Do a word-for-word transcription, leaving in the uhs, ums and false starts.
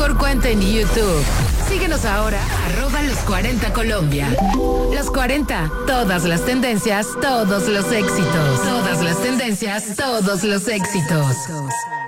mejor cuenta en YouTube. Síguenos ahora, arroba los cuarenta Colombia. Los cuarenta, todas las tendencias, todos los éxitos. Todas las tendencias, todos los éxitos.